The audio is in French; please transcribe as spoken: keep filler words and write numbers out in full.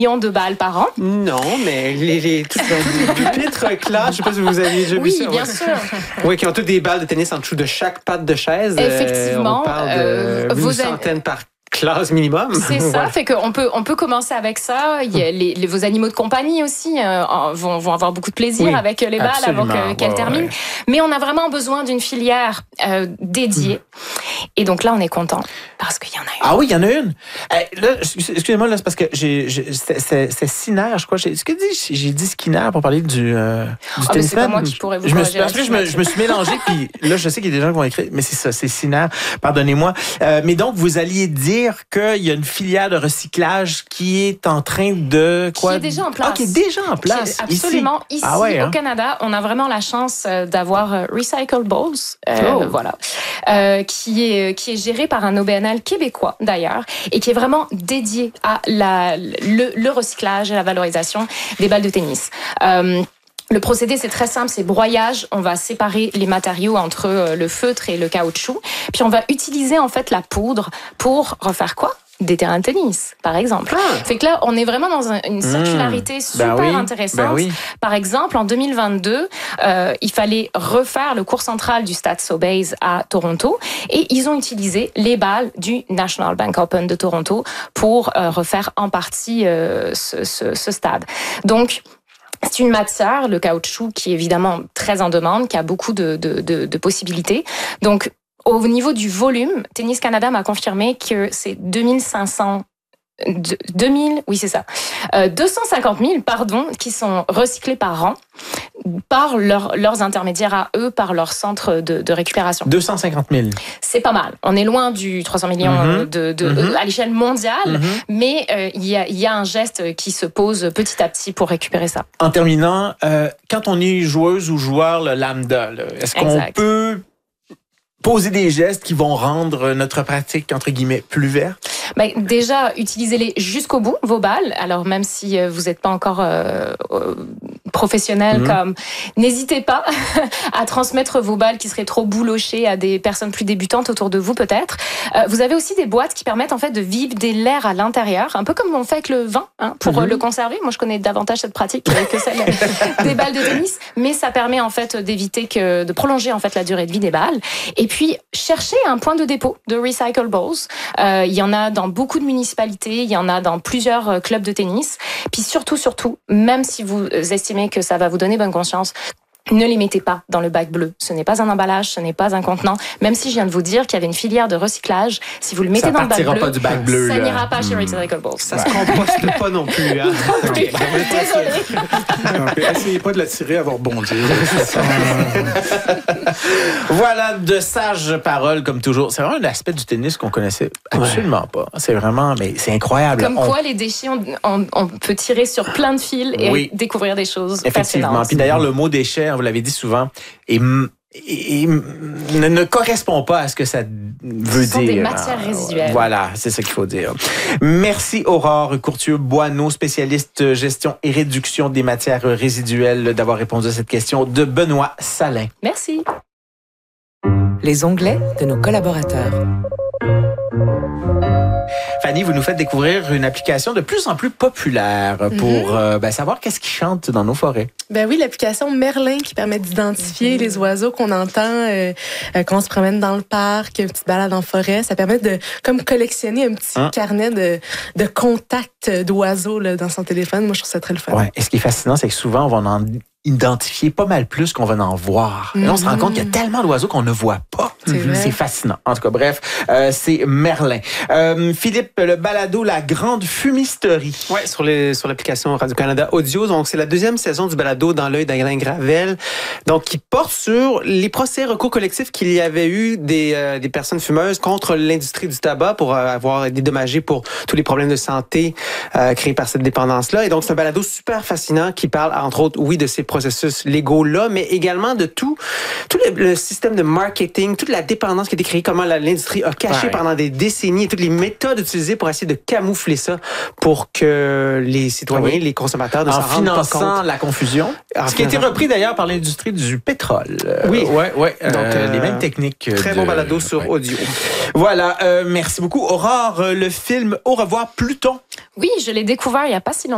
millions de balles par an. Non, mais les, les, tout les pupitres classe, je ne sais pas si vous avez déjà vu oui, ça. Oui, bien ouais. sûr. Oui, qui ont toutes des balles de tennis en dessous de chaque patte de chaise. Effectivement. Euh, on parle de euh, une centaine an... par classe minimum. C'est ça, voilà. Fait qu'on peut, on peut commencer avec ça. Il y a les, les, vos animaux de compagnie aussi euh, vont, vont avoir beaucoup de plaisir oui, avec les balles avant que, qu'elles ouais, terminent. Ouais. Mais on a vraiment besoin d'une filière euh, dédiée. Mmh. Et donc là, on est content parce qu'il y en a une. Ah oui, il y en a une. Eh, là, excusez-moi, là, c'est parce que j'ai, j'ai, c'est, c'est, c'est Skinner, je crois. J'ai, ce que dit, j'ai dit Skinner pour parler du, euh, du oh, tennis. C'est pas moi qui pourrais vous je me suis, parce que je me, je me suis mélangé, puis là, je sais qu'il y a des gens qui vont écrire, mais c'est ça, c'est Skinner. Pardonnez-moi. Euh, mais donc, vous alliez dire qu'il y a une filière de recyclage qui est en train de quoi? Qui est déjà en place. Ah, qui est déjà en place. Est, absolument. Ici, ici ah ouais, hein? Au Canada, on a vraiment la chance d'avoir euh, Recycleables, euh, oh. voilà, euh, qui est qui est géré par un O B N L québécois d'ailleurs et qui est vraiment dédié à la le, le recyclage et la valorisation des balles de tennis. Euh, Le procédé, c'est très simple, c'est broyage. On va séparer les matériaux entre le feutre et le caoutchouc. Puis on va utiliser en fait la poudre pour refaire quoi? Des terrains de tennis, par exemple. Ah. Fait que là, on est vraiment dans un, une circularité mmh. super ben oui. intéressante. Ben oui. Par exemple, en deux mille vingt-deux, euh, il fallait refaire le court central du stade Sobeys à Toronto et ils ont utilisé les balles du National Bank Open de Toronto pour euh, refaire en partie euh, ce, ce, ce stade. Donc, c'est une matière, le caoutchouc, qui est évidemment très en demande, qui a beaucoup de, de, de, de possibilités. Donc, au niveau du volume, Tennis Canada m'a confirmé que c'est deux mille cinq cents, deux mille, oui c'est ça, euh, deux cent cinquante mille, pardon, qui sont recyclés par an par leur, leurs intermédiaires à eux, par leur centre de, de récupération. deux cent cinquante mille. C'est pas mal. On est loin du trois cents millions mm-hmm. de, de, mm-hmm. à l'échelle mondiale, mm-hmm. mais il euh, y, a, y a un geste qui se pose petit à petit pour récupérer ça. En terminant, euh, quand on est joueuse ou joueur le lambda, là, est-ce qu'on exact. peut poser des gestes qui vont rendre notre pratique, entre guillemets, plus verte? Ben, déjà, utilisez-les jusqu'au bout, vos balles. Alors, même si vous n'êtes pas encore euh, euh, professionnel, mmh. comme, n'hésitez pas à transmettre vos balles qui seraient trop boulochées à des personnes plus débutantes autour de vous, peut-être. Euh, vous avez aussi des boîtes qui permettent, en fait, de vider l'air à l'intérieur, un peu comme on fait avec le vin, hein, pour mmh. le conserver. Moi, je connais davantage cette pratique que celle des balles de tennis, mais ça permet, en fait, d'éviter que, de prolonger, en fait, la durée de vie des balles. Et puis, cherchez un point de dépôt de Recycleables. Euh, il y en a dans beaucoup de municipalités, il y en a dans plusieurs clubs de tennis. Puis surtout, surtout, même si vous estimez que ça va vous donner bonne conscience, ne les mettez pas dans le bac bleu. Ce n'est pas un emballage, ce n'est pas un contenant. Même si je viens de vous dire qu'il y avait une filière de recyclage, si vous le mettez ça dans le bac bleu, pas du bac bleu, ça là. n'ira pas chez Recycleables. Ça se composte pas non plus. Hein? Okay. Désolée. Essayez pas de la tirer à rebondir. Voilà, de sages paroles comme toujours. C'est vraiment un aspect du tennis qu'on connaissait absolument ouais. pas. C'est vraiment, mais c'est incroyable. Comme on... quoi, les déchets, on, on, on peut tirer sur plein de fils et oui. découvrir des choses effectivement. fascinantes. Puis d'ailleurs, le mot déchet, vous l'avez dit souvent, est et ne, ne correspond pas à ce que ça veut ce sont dire. Des matières résiduelles. Voilà, c'est ça qu'il faut dire. Merci Aurore Courtieux-Boineau, spécialiste gestion et réduction des matières résiduelles, d'avoir répondu à cette question de Benoît Salin. Merci. Les onglets de nos collaborateurs. Fanny, vous nous faites découvrir une application de plus en plus populaire pour mm-hmm. euh, ben, savoir qu'est-ce qui chante dans nos forêts. Ben oui, l'application Merlin qui permet d'identifier mm-hmm. les oiseaux qu'on entend euh, euh, quand on se promène dans le parc, une petite balade en forêt. Ça permet de comme collectionner un petit hein? carnet de, de contacts d'oiseaux là, dans son téléphone. Moi, je trouve ça très le fun. Ouais. Et ce qui est fascinant, c'est que souvent, on va en identifier pas mal plus qu'on va en voir. Mm-hmm. Et là, on se rend compte qu'il y a tellement d'oiseaux qu'on ne voit pas. C'est, mm-hmm. c'est fascinant. En tout cas, bref, euh, c'est Merlin. Euh, Philippe, le balado La Grande Fumisterie. Oui, sur, les, sur l'application Radio-Canada Audio. Donc, c'est la deuxième saison du balado Dans l'œil d'Alain Gravel. Donc, qui porte sur les procès recours collectifs qu'il y avait eu des, euh, des personnes fumeuses contre l'industrie du tabac pour euh, avoir dédommagé pour tous les problèmes de santé euh, créés par cette dépendance-là. Et donc, c'est un balado super fascinant qui parle, entre autres, oui, de ces processus légaux-là, mais également de tout, tout le, le système de marketing, toute la dépendance qui a été créée, comment la, l'industrie a caché ouais. pendant des décennies, et toutes les méthodes utilisées pour essayer de camoufler ça pour que les citoyens, oui. les consommateurs ne s'en rendent pas compte. En finançant la confusion. En Ce qui a été repris d'ailleurs par l'industrie du pétrole. Oui. Euh, ouais, ouais. Donc, euh, les mêmes techniques. Très de... bon balado sur ouais. audio. Voilà. Euh, merci beaucoup. Aurore, le film Au revoir Pluton. Oui, je l'ai découvert il n'y a pas si longtemps.